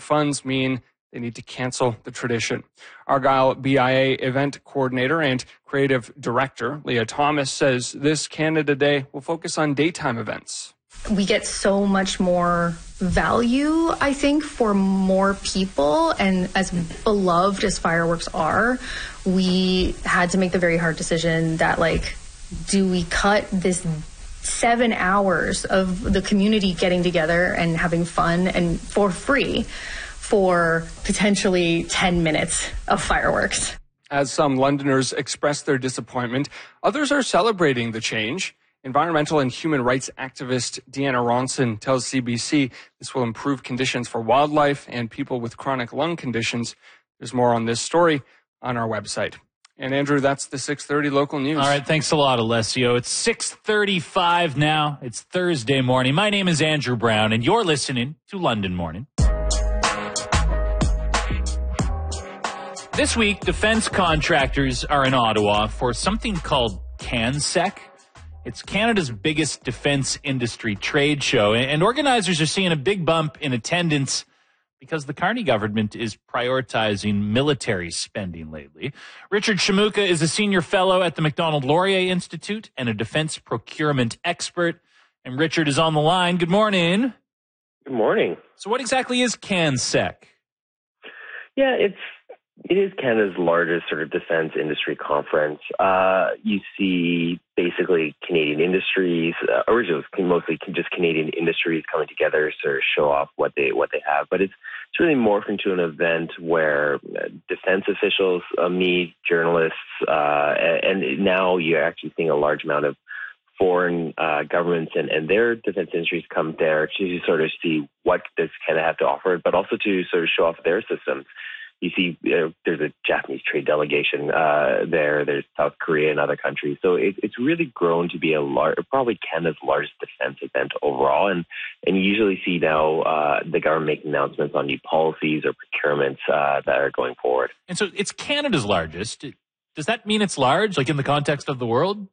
funds mean they need to cancel the tradition. Argyle BIA event coordinator and creative director Leah Thomas says this Canada Day will focus on daytime events. We get so much more value, I think, for more people. And as beloved as fireworks are, we had to make the very hard decision that, do we cut this 7 hours of the community getting together and having fun and for free for potentially 10 minutes of fireworks? As some Londoners express their disappointment, others are celebrating the change. Environmental and human rights activist Deanna Ronson tells CBC this will improve conditions for wildlife and people with chronic lung conditions. There's more on this story on our website. And Andrew, that's the 6:30 local news. All right, thanks a lot, Alessio. It's 6:35 now. It's Thursday morning. My name is Andrew Brown, and you're listening to London Morning. This week, defense contractors are in Ottawa for something called CanSec. It's Canada's biggest defense industry trade show, and organizers are seeing a big bump in attendance because the Carney government is prioritizing military spending lately. Richard Shamuka is a senior fellow at the Macdonald-Laurier Institute and a defense procurement expert. And Richard is on the line. Good morning. Good morning. So what exactly is CanSec? Yeah, it is Canada's largest sort of defense industry conference. You see basically Canadian industries, originally mostly just Canadian industries coming together to sort of show off what they have. But it's really morphed into an event where defense officials meet, journalists, and now you're actually seeing a large amount of foreign governments and their defense industries come there to sort of see what does Canada have to offer, but also to sort of show off their systems. You see, there's a Japanese trade delegation there. There's South Korea and other countries. So it's really grown to be probably Canada's largest defense event overall. And you usually see now the government making announcements on new policies or procurements that are going forward. And so it's Canada's largest. Does that mean it's large, like in the context of the world?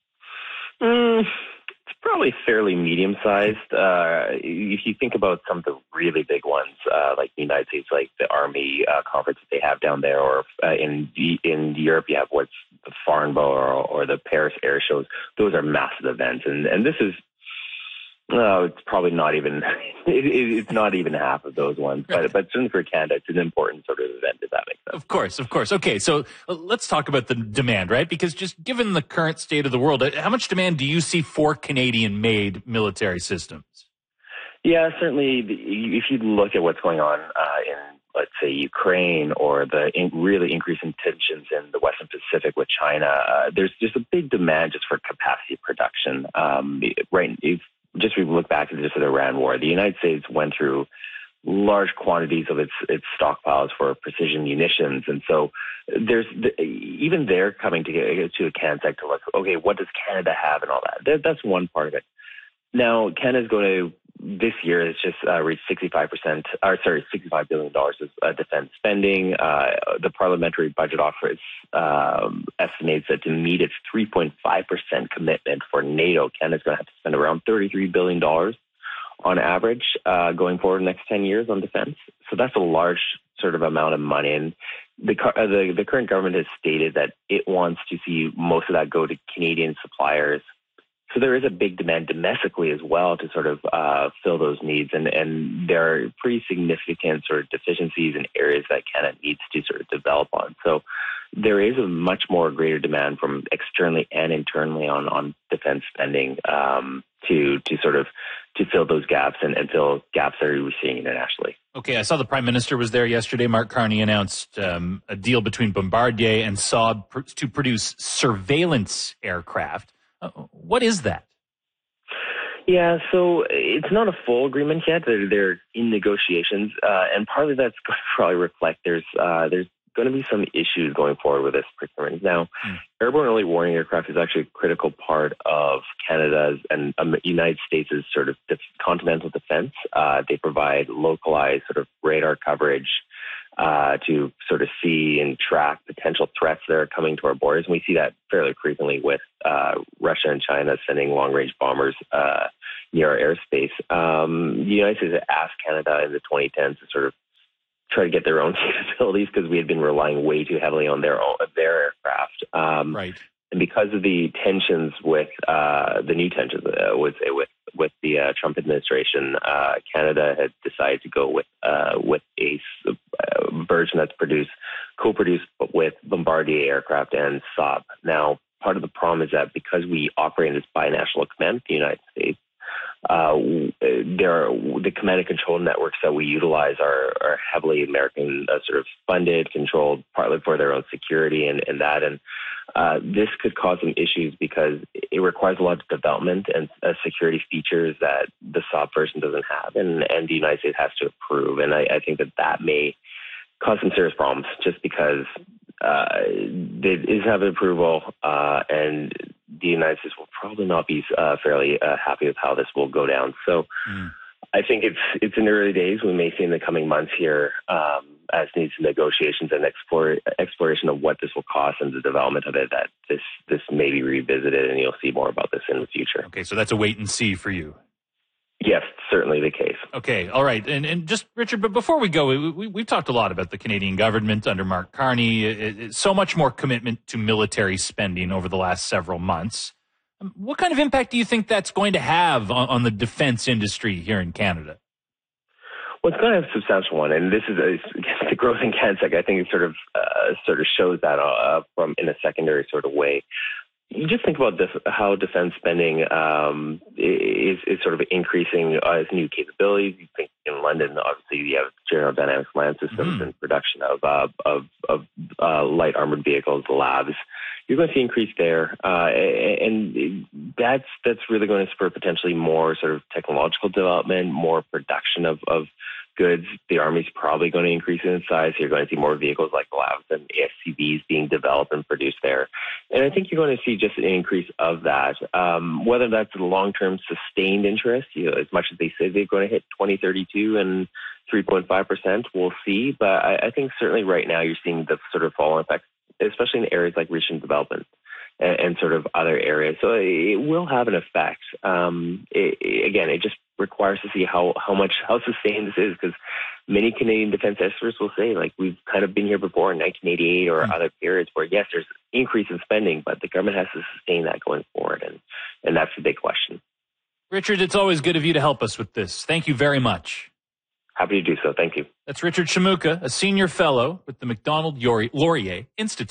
It's probably fairly medium-sized. If you think about some of the really big ones, like the United States, like the Army conference that they have down there, or in Europe, you have what's the Farnborough or the Paris air shows. Those are massive events, and this is. It's probably not even. It's not even half of those ones, but certainly for Canada, it's an important sort of event. If that makes sense. Of course. Okay, so let's talk about the demand, right? Because just given the current state of the world, how much demand do you see for Canadian-made military systems? Yeah, certainly. If you look at what's going on in, let's say, Ukraine, or the really increasing tensions in the Western Pacific with China, there's just a big demand just for capacity production. Just we look back at just the Iran war, the United States went through large quantities of its stockpiles for precision munitions, and so even they're coming to a CanSec to look, okay, what does Canada have and all that. That's one part of it. Now, Canada's going to this year has just reached $65 billion of defense spending. The parliamentary budget office estimates that to meet its 3.5% commitment for NATO, Canada's going to have to spend around $33 billion on average going forward the next 10 years on defense. So that's a large sort of amount of money. And the current government has stated that it wants to see most of that go to Canadian suppliers. So there is a big demand domestically as well to sort of fill those needs. And there are pretty significant sort of deficiencies in areas that Canada needs to sort of develop on. So there is a much more greater demand from externally and internally on defense spending to fill those gaps and fill gaps that we're seeing internationally. Okay, I saw the Prime Minister was there yesterday. Mark Carney announced a deal between Bombardier and Saab to produce surveillance aircraft. What is that? Yeah, so it's not a full agreement yet. They're in negotiations, and partly that's going to probably reflect there's going to be some issues going forward with this procurement. Now, airborne early warning aircraft is actually a critical part of Canada's and United States' sort of continental defense. They provide localized sort of radar coverage to sort of see and track potential threats that are coming to our borders. And we see that fairly frequently with Russia and China sending long-range bombers near our airspace. The United States asked Canada in the 2010s to sort of try to get their own capabilities because we had been relying way too heavily on their aircraft. Right. And because of the tensions with the new tensions with the Trump administration, Canada had decided to go with a version that's co-produced with Bombardier aircraft and Saab. Now, part of the problem is that because we operate in this binational command with the United States, the command and control networks that we utilize are heavily American sort of funded, controlled, partly for their own security and this could cause some issues because it requires a lot of development and security features that the Saab version doesn't have, and the United States has to approve. And I think that may cause some serious problems just because it is having approval, and the United States will probably not be fairly happy with how this will go down. So I think it's in the early days. We may see in the coming months here as needs negotiations and exploration of what this will cost and the development of it, that this may be revisited, and you'll see more about this in the future. Okay, so that's a wait and see for you. Yes, certainly the case. Okay, all right. And just, Richard, but before we go, we've talked a lot about the Canadian government under Mark Carney. So much more commitment to military spending over the last several months. What kind of impact do you think that's going to have on the defense industry here in Canada? Well, it's going to have a substantial one, and this is the growth in CanSec. I think it sort of shows that from in a secondary sort of way. You just think about how defense spending is sort of increasing as new capabilities. You think in London, obviously, you have General Dynamics Land Systems and production of light armored vehicles, labs. You're going to see increase there, and that's really going to spur potentially more sort of technological development, more production of goods. The Army's probably going to increase in size. You're going to see more vehicles like labs and ASCVs being developed and produced there. And I think you're going to see just an increase of that. Whether that's a long-term sustained interest, as much as they say they're going to hit 2032 and 3.5%, we'll see. But I think certainly right now you're seeing the sort of fall effects, especially in areas like research and development and sort of other areas. So it will have an effect. It just requires to see how sustained this is, because many Canadian defense experts will say, like, we've kind of been here before in 1988 or other periods where, yes, there's increase in spending, but the government has to sustain that going forward, and that's the big question. Richard, it's always good of you to help us with this. Thank you very much. Happy to do so. Thank you. That's Richard Shimooka, a senior fellow with the Macdonald Laurier Institute.